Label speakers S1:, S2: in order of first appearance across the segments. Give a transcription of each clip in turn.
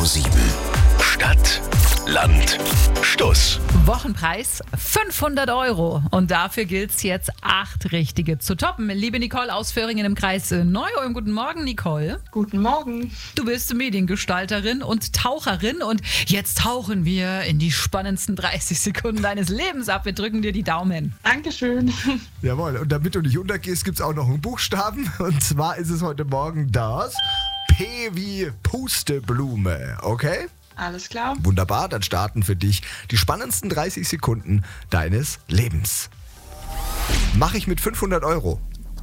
S1: Radio 7. Stadt, Land, Stuss.
S2: Wochenpreis 500 €. Und dafür gilt es jetzt 8 Richtige zu toppen. Liebe Nicole aus Föhringen im Kreis Neu-Ulm. Guten Morgen, Nicole.
S3: Guten Morgen.
S2: Du bist Mediengestalterin und Taucherin. Und jetzt tauchen wir in die spannendsten 30 Sekunden deines Lebens ab. Wir drücken dir die Daumen.
S3: Dankeschön.
S4: Jawohl, und damit du nicht untergehst, gibt es auch noch einen Buchstaben. Und zwar ist es heute Morgen das P wie Pusteblume, okay?
S3: Alles klar.
S4: Wunderbar, dann starten für dich die spannendsten 30 Sekunden deines Lebens. Mache ich mit 500 €.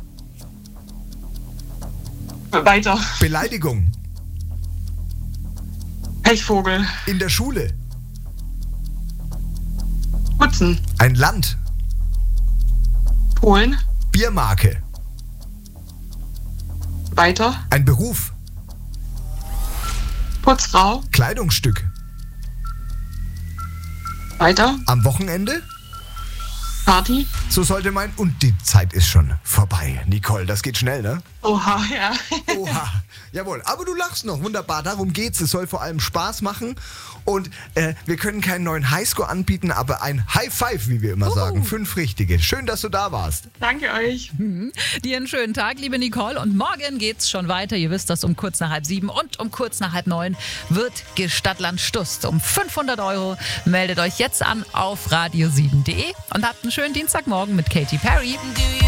S3: Weiter.
S4: Beleidigung.
S3: Pechvogel.
S4: In der Schule.
S3: Putzen.
S4: Ein Land.
S3: Polen.
S4: Biermarke.
S3: Weiter.
S4: Ein Beruf.
S3: Putzfrau.
S4: Kleidungsstück.
S3: Weiter.
S4: Am Wochenende.
S3: Party.
S4: So sollte mein... Und die Zeit ist schon vorbei. Nicole, das geht schnell, ne?
S3: Oha, ja.
S4: Oha, jawohl. Aber du lachst noch, wunderbar. Darum geht's. Es soll vor allem Spaß machen. Und wir können keinen neuen Highscore anbieten, aber ein High Five, wie wir immer sagen. 5 Richtige. Schön, dass du da warst.
S3: Danke euch.
S2: Dir einen schönen Tag, liebe Nicole. Und morgen geht's schon weiter. Ihr wisst das, um kurz nach 6:30 und um kurz nach 8:30 wird Stadtland Stuss um 500 €. Meldet euch jetzt an auf radio7.de und habt einen schönen Dienstagmorgen mit Katy Perry.